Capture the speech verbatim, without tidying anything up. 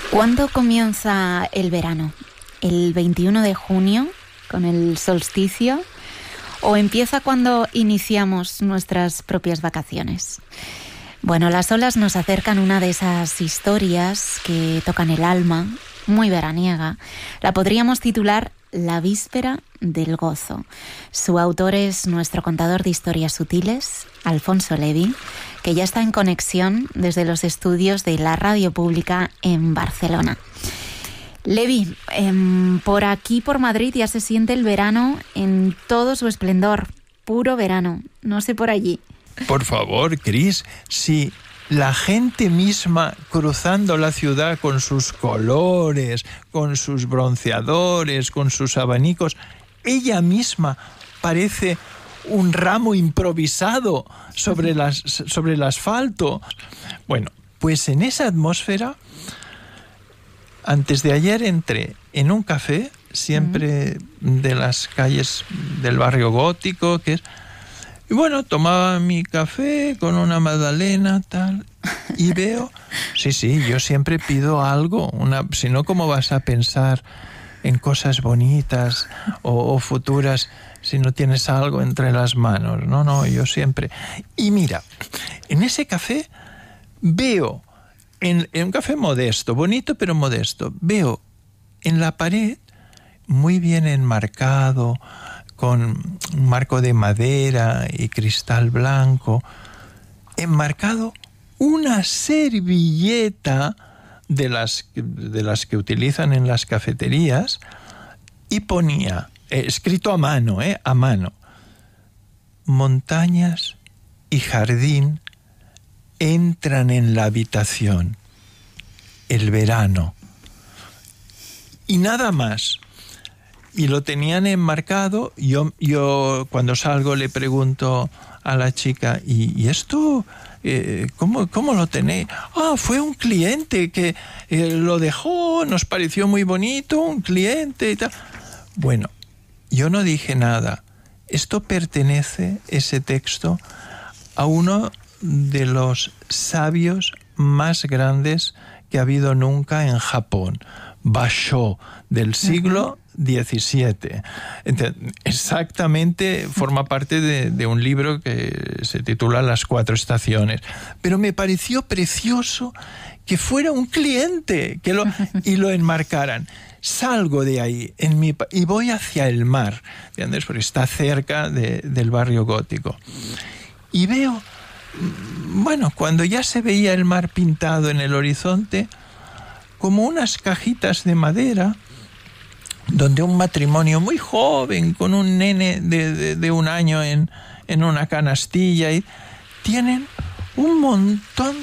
¿Cuándo comienza el verano? ¿El veintiuno de junio, con el solsticio? ¿O empieza cuando iniciamos nuestras propias vacaciones? Bueno, las olas nos acercan una de esas historias que tocan el alma, muy veraniega. La podríamos titular La víspera del gozo. Su autor es nuestro contador de historias sutiles, Alfonso Levi, que ya está en conexión desde los estudios de la Radio Pública en Barcelona. Levi, eh, por aquí, por Madrid, ya se siente el verano en todo su esplendor, puro verano. No sé por allí. Por favor, Cris, si la gente misma cruzando la ciudad con sus colores, con sus bronceadores, con sus abanicos, ella misma parece un ramo improvisado sobre, las, sobre el asfalto. Bueno, pues en esa atmósfera, antes de ayer entré en un café, siempre mm. de las calles del barrio gótico, que es... Y bueno, tomaba mi café con una magdalena, tal, y veo... Sí, sí, yo siempre pido algo, una, si no, ¿cómo vas a pensar en cosas bonitas o, o futuras si no tienes algo entre las manos? No, no, yo siempre... Y mira, en ese café veo, en, en un café modesto, bonito pero modesto, veo en la pared, muy bien enmarcado, con un marco de madera y cristal blanco, enmarcado una servilleta de las, de las que utilizan en las cafeterías, y ponía, eh, escrito a mano, eh, a mano, montañas y jardín entran en la habitación, el verano, y nada más. Y lo tenían enmarcado. Yo, yo cuando salgo le pregunto a la chica, ¿y, y esto eh, ¿cómo, cómo lo tenéis? Ah, fue un cliente que eh, lo dejó, nos pareció muy bonito, un cliente y tal. Bueno, yo no dije nada. Esto pertenece, ese texto, a uno de los sabios más grandes que ha habido nunca en Japón, Basho, del siglo diecisiete. Entonces, exactamente, forma parte de, de un libro que se titula Las cuatro estaciones. Pero me pareció precioso que fuera un cliente que lo, y lo enmarcaran. Salgo de ahí en mi, y voy hacia el mar, ¿entiendes? Porque está cerca de, del barrio gótico. Y veo, bueno, cuando ya se veía el mar pintado en el horizonte, como unas cajitas de madera donde un matrimonio muy joven con un nene de, de, de un año en, en una canastilla y tienen un montón